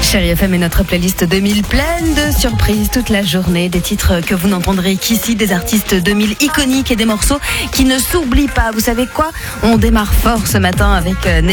Chérie FM est notre playlist 2000 pleine de surprises toute la journée, des titres que vous n'entendrez qu'ici, des artistes 2000 iconiques et des morceaux qui ne s'oublient pas. Vous savez quoi ? On démarre fort ce matin avec